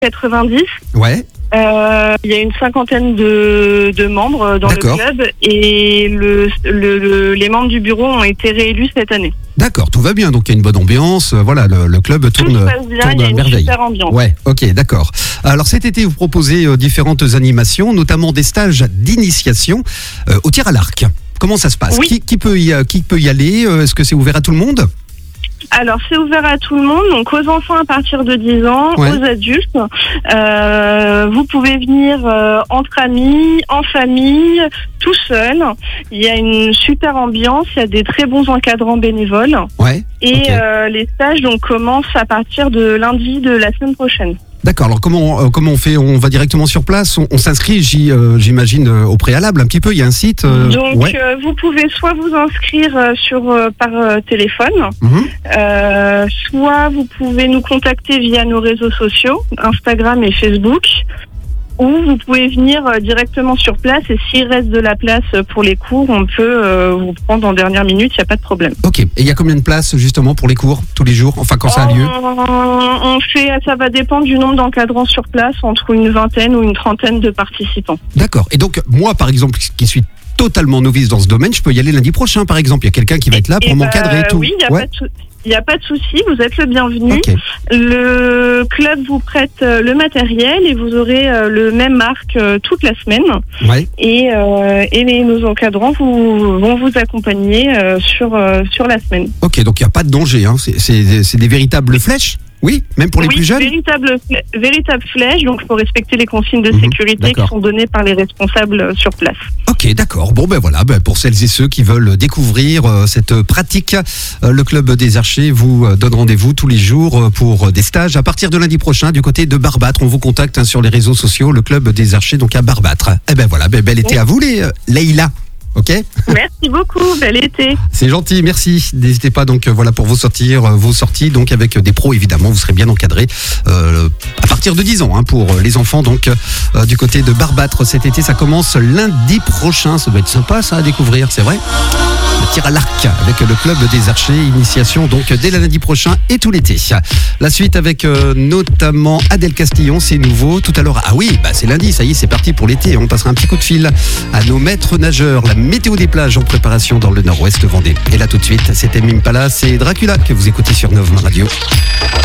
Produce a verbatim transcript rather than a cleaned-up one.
quatre-vingt-dix. Ouais. Euh, il y a une cinquantaine de, de membres dans D'accord. le club et le, le, le, les membres du bureau ont été réélus cette année. D'accord, tout va bien, donc il y a une bonne ambiance, euh, voilà, le, le club Tout tourne, se passe bien, tourne il y a à une merveille. super ambiance. Ouais, ok, d'accord. Alors cet été, vous proposez euh, différentes animations, notamment des stages d'initiation euh, au tir à l'arc. Comment ça se passe? Oui. qui, qui, peut y, qui peut y aller? Euh, Est-ce que c'est ouvert à tout le monde? Alors, c'est ouvert à tout le monde, donc aux enfants à partir de dix ans, Ouais. aux adultes. Euh, vous pouvez venir euh, entre amis, en famille, tout seul. Il y a une super ambiance, il y a des très bons encadrants bénévoles. Ouais. Et Ok. euh, les stages donc commencent à partir de lundi de la semaine prochaine. D'accord, alors comment, euh, comment on fait? On va directement sur place? On, on s'inscrit, j'y, euh, j'imagine, euh, au préalable un petit peu? Il y a un site euh, Donc, ouais. euh, vous pouvez soit vous inscrire euh, sur euh, par euh, téléphone, Mhm. euh, soit vous pouvez nous contacter via nos réseaux sociaux, Instagram et Facebook, ou vous pouvez venir euh, directement sur place et s'il reste de la place pour les cours, on peut euh, vous prendre en dernière minute, il n'y a pas de problème. Ok, et il y a combien de places justement pour les cours, tous les jours, enfin quand ça a lieu? On, on fait, ça va dépendre du nombre d'encadrants sur place, entre une vingtaine ou une trentaine de participants. D'accord, et donc moi par exemple, qui suis totalement novice dans ce domaine, je peux y aller lundi prochain par exemple, il y a quelqu'un qui va être là pour Et m'encadrer et bah, tout. Oui, il n'y a, Ouais. pas de sou- y a pas de souci, vous êtes le bienvenu. Ok. Le club vous prête euh, le matériel et vous aurez euh, le même marque euh, toute la semaine. Ouais. Et, euh, et les, nos encadrants vous, vont vous accompagner euh, sur, euh, sur la semaine. Ok, donc il n'y a pas de danger, hein. c'est, c'est, c'est des véritables flèches? Oui, même pour les oui, plus jeunes? véritable, flè- véritable flèche, donc il faut respecter les consignes de Mhm, sécurité d'accord. qui sont données par les responsables euh, sur place. Ok, d'accord. Bon, ben voilà, ben pour celles et ceux qui veulent découvrir euh, cette pratique, euh, le Club des Archers vous euh, donne rendez-vous tous les jours euh, pour euh, des stages à partir de lundi prochain du côté de Barbâtre. On vous contacte hein, sur les réseaux sociaux, le Club des Archers, donc à Barbâtre. Eh ben voilà, ben, bel été à vous, les euh, Leïla. Ok, Merci beaucoup, bel été. c'est gentil, merci. N'hésitez pas donc euh, voilà pour vous sortir, euh, vos sorties donc avec euh, des pros évidemment, vous serez bien encadrés euh, à partir de dix ans hein, pour euh, les enfants donc euh, du côté de Barbâtre cet été. Ça commence lundi prochain, ça doit être sympa ça à découvrir, c'est vrai. Le tir à l'arc avec le Club des Archers, initiation donc dès le lundi prochain et tout l'été. La suite avec euh, notamment Adèle Castillon, c'est nouveau tout à l'heure. Ah oui, bah c'est lundi, ça y est, c'est parti pour l'été. On passera un petit coup de fil à nos maîtres nageurs. La météo des plages en préparation dans le nord-ouest Vendée. Et là tout de suite, c'était Mimpala, c'est Dracula que vous écoutez sur Nova Radio.